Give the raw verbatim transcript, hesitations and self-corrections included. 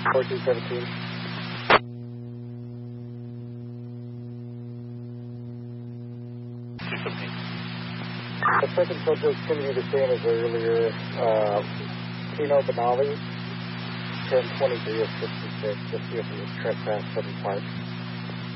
fourteen seventeen. two fifteen. The second subject is going to be the same as earlier. Uh, Tino Benali, ten twenty-three of sixty-six. Just see if he was trespassed from the park.